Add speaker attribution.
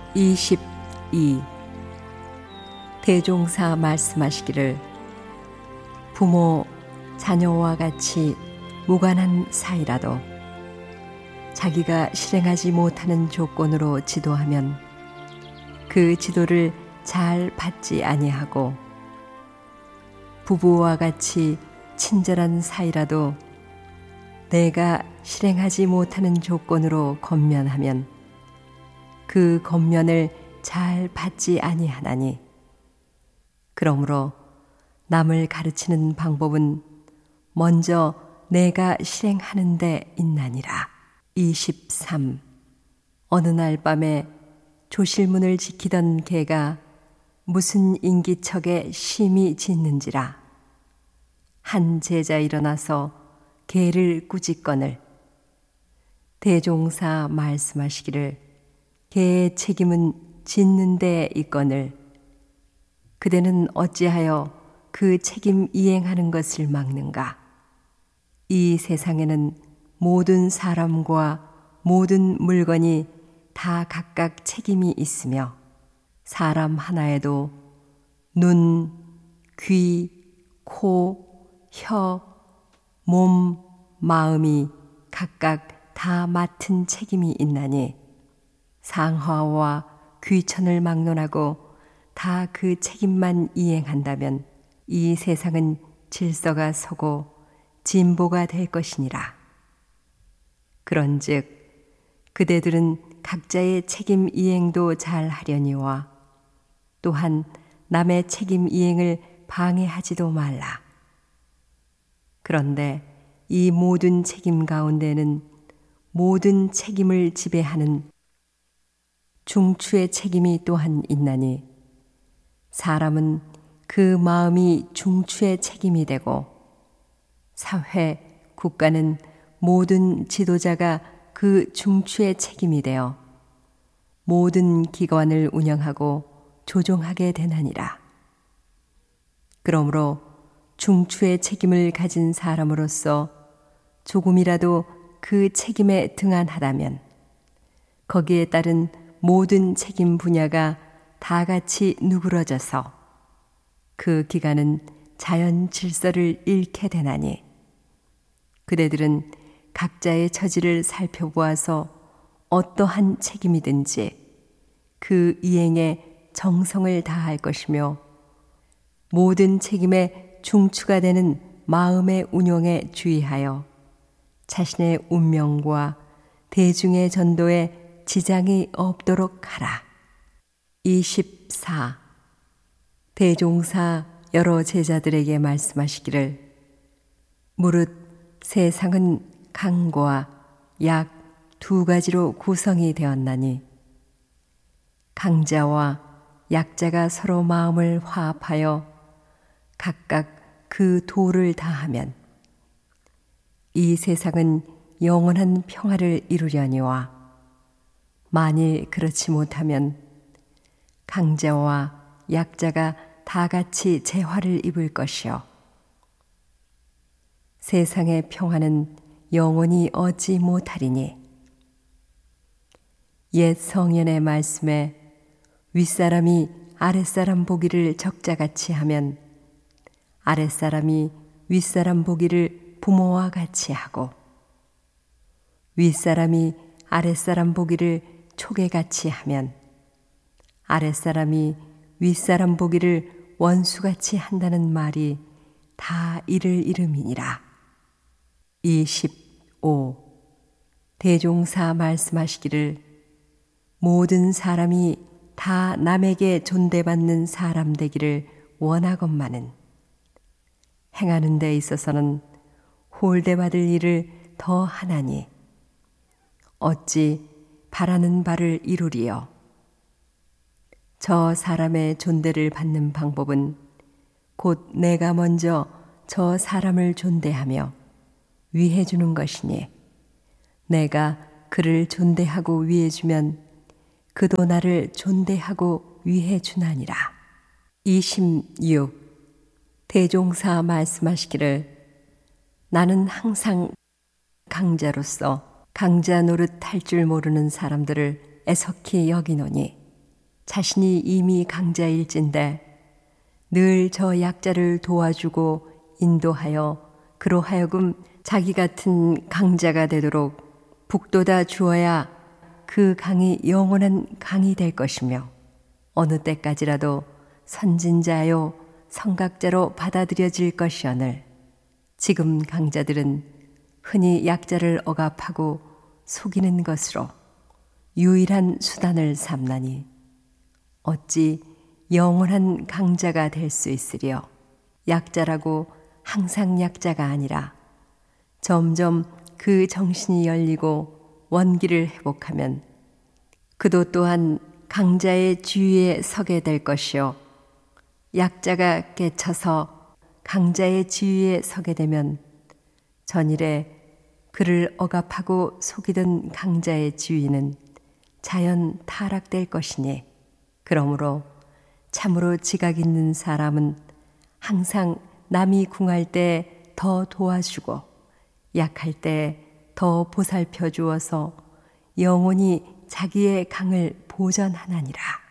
Speaker 1: 22. 대종사 말씀하시기를 부모, 자녀와 같이 무관한 사이라도 자기가 실행하지 못하는 조건으로 지도하면 그 지도를 잘 받지 아니하고, 부부와 같이 친절한 사이라도 내가 실행하지 못하는 조건으로 권면하면 그 권면을 잘 받지 아니하나니, 그러므로 남을 가르치는 방법은 먼저 내가 실행하는 데 있나니라. 23. 어느 날 밤에 조실문을 지키던 개가 무슨 인기척에 심히 짖는지라. 한 제자 일어나서 개를 꾸짖거늘. 대종사 말씀하시기를 개의 책임은 짖는 데 있거늘 그대는 어찌하여 그 책임 이행하는 것을 막는가? 이 세상에는 모든 사람과 모든 물건이 다 각각 책임이 있으며, 사람 하나에도 눈, 귀, 코, 혀, 몸, 마음이 각각 다 맡은 책임이 있나니, 상하와 귀천을 막론하고 다 그 책임만 이행한다면 이 세상은 질서가 서고 진보가 될 것이니라. 그런즉 그대들은 각자의 책임 이행도 잘 하려니와 또한 남의 책임 이행을 방해하지도 말라. 그런데 이 모든 책임 가운데는 모든 책임을 지배하는 중추의 책임이 또한 있나니, 사람은 그 마음이 중추의 책임이 되고, 사회, 국가는 모든 지도자가 그 중추의 책임이 되어 모든 기관을 운영하고 조종하게 되나니라. 그러므로 중추의 책임을 가진 사람으로서 조금이라도 그 책임에 등한하다면 거기에 따른 모든 책임 분야가 다 같이 누그러져서 그 기간은 자연 질서를 잃게 되나니, 그대들은 각자의 처지를 살펴보아서 어떠한 책임이든지 그 이행에 정성을 다할 것이며, 모든 책임의 중추가 되는 마음의 운용에 주의하여 자신의 운명과 대중의 전도에 지장이 없도록 하라. 24. 대종사 여러 제자들에게 말씀하시기를 무릇 세상은 강과 약 두 가지로 구성이 되었나니, 강자와 약자가 서로 마음을 화합하여 각각 그 도를 다하면 이 세상은 영원한 평화를 이루려니와, 만일 그렇지 못하면 강자와 약자가 다 같이 재화를 입을 것이요 세상의 평화는 영원히 얻지 못하리니, 옛 성현의 말씀에 윗사람이 아랫사람 보기를 적자같이 하면 아랫사람이 윗사람 보기를 부모와 같이 하고, 윗사람이 아랫사람 보기를 초계같이 하면 아랫사람이 윗사람 보기를 원수같이 한다는 말이 다 이를 이름이니라. 25. 대종사 말씀하시기를 모든 사람이 다 남에게 존대받는 사람 되기를 원하건만은 행하는 데 있어서는 홀대받을 일을 더 하나니 어찌 바라는 바를 이루리요. 저 사람의 존대를 받는 방법은 곧 내가 먼저 저 사람을 존대하며 위해주는 것이니, 내가 그를 존대하고 위해주면 그도 나를 존대하고 위해주나니라. 26. 대종사 말씀하시기를 나는 항상 강자로서 강자 노릇 할 줄 모르는 사람들을 애석히 여기노니, 자신이 이미 강자일진데 늘 저 약자를 도와주고 인도하여 그로 하여금 자기 같은 강자가 되도록 북돋아 주어야 그 강이 영원한 강이 될 것이며 어느 때까지라도 선진자요 성각자로 받아들여질 것이오늘 지금 강자들은 흔히 약자를 억압하고 속이는 것으로 유일한 수단을 삼나니 어찌 영원한 강자가 될 수 있으리요. 약자라고 항상 약자가 아니라 점점 그 정신이 열리고 원기를 회복하면 그도 또한 강자의 지위에 서게 될 것이요. 약자가 깨쳐서 강자의 지위에 서게 되면 전일에 그를 억압하고 속이던 강자의 지위는 자연 타락될 것이니 그러므로 참으로 지각 있는 사람은 항상 남이 궁할 때 더 도와주고 약할 때 더 보살펴 주어서 영원히 자기의 강을 보전하나니라.